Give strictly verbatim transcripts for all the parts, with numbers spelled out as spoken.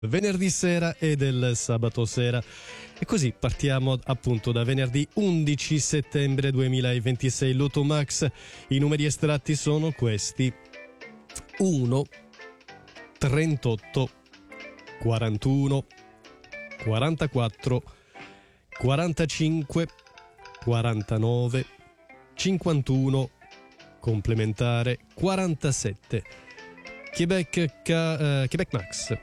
venerdì sera e del sabato sera. E così partiamo appunto da venerdì undici settembre duemilaventisei. Lotto Max, i numeri estratti sono questi: uno, trentotto, quarantuno, quarantaquattro, quarantacinque, quarantanove, cinquantuno, complementare quarantasette. Quebec, ca, uh, Quebec Max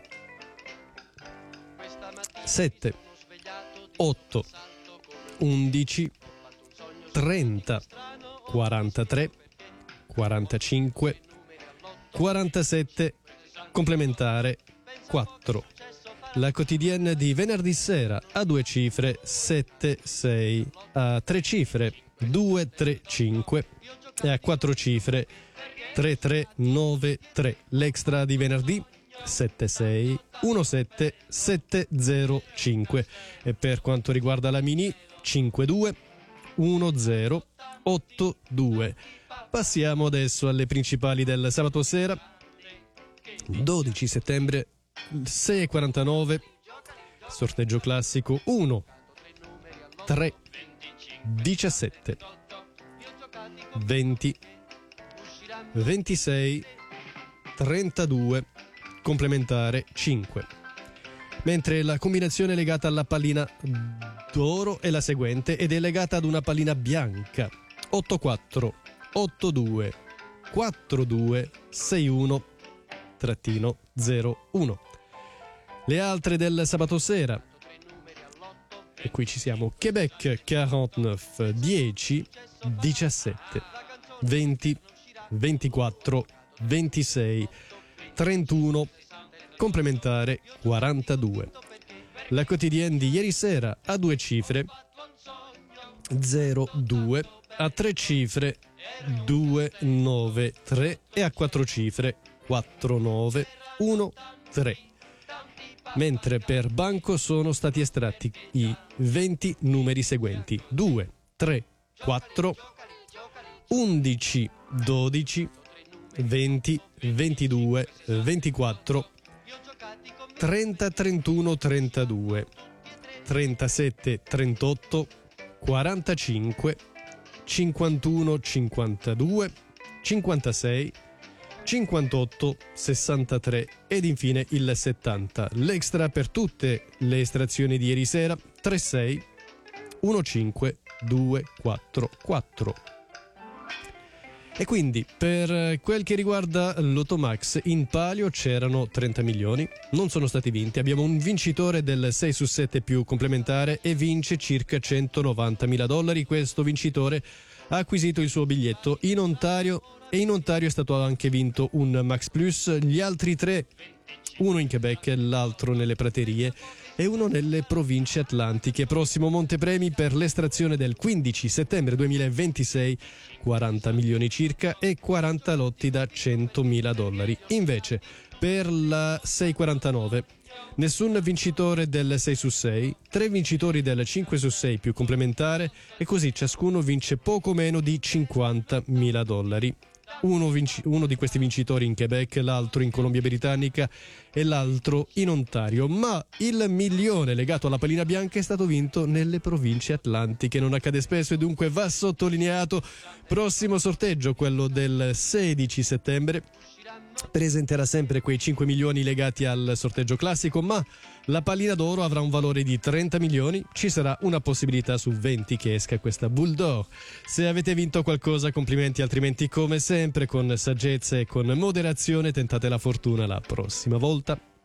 sette, otto, undici, trenta, quarantatré, quarantacinque, quarantasette, complementare quattro. La quotidienne di venerdì sera a due cifre sette sei, a tre cifre due tre cinque e a quattro cifre tre tre nove tre. L'extra di venerdì sette sei uno sette sette zero cinque. E per quanto riguarda la mini cinque due uno zero otto due. Passiamo adesso alle principali del sabato sera. dodici settembre, sei e quarantanove, sorteggio classico uno, tre, diciassette, venti, ventisei, trentadue, complementare cinque. Mentre la combinazione legata alla pallina d'oro è la seguente ed è legata ad una pallina bianca: otto quattro, otto due, quattro due, sei uno, trattino zero uno. Le altre del sabato sera, e qui ci siamo: Quebec quarantanove, dieci, diciassette, venti, ventiquattro, ventisei, trentuno, complementare quarantadue. La quotidienne di ieri sera a due cifre zero due, a tre cifre due nove tre e a quattro cifre quattro nove uno tre. Mentre per banco sono stati estratti i venti numeri seguenti: due, tre, quattro, undici, dodici, venti, ventidue, ventiquattro, trenta, trentuno, trentadue, trentasette, trentotto, quarantacinque, cinquantuno, cinquantadue, cinquantasei, cinquantotto, sessantatré ed infine il settanta. L'extra per tutte le estrazioni di ieri sera: tre sei uno cinque due quattro quattro. E quindi per quel che riguarda Lotto Max, in palio c'erano trenta milioni, non sono stati vinti. Abbiamo un vincitore del sei su sette più complementare e vince circa centonovantamila dollari. Questo vincitore ha acquisito il suo biglietto in Ontario e in Ontario è stato anche vinto un Max Plus. Gli altri tre, uno in Quebec, l'altro nelle praterie e uno nelle province atlantiche. Prossimo montepremi per l'estrazione del quindici settembre duemilaventisei, quaranta milioni circa e quaranta lotti da centomila dollari. Invece per la sei quarantanove nessun vincitore del sei su sei, tre vincitori del cinque su sei più complementare e così ciascuno vince poco meno di cinquantamila dollari. Uno, vinci- uno di questi vincitori in Quebec, l'altro in Columbia Britannica e l'altro in Ontario. Ma il milione legato alla pallina bianca è stato vinto nelle province atlantiche. Non accade spesso e dunque va sottolineato. Prossimo sorteggio, quello del sedici settembre, presenterà sempre quei cinque milioni legati al sorteggio classico, ma la pallina d'oro avrà un valore di trenta milioni. Ci sarà una possibilità su venti che esca questa Boule d'Or. Se avete vinto qualcosa, complimenti, altrimenti come sempre con saggezza e con moderazione tentate la fortuna la prossima volta.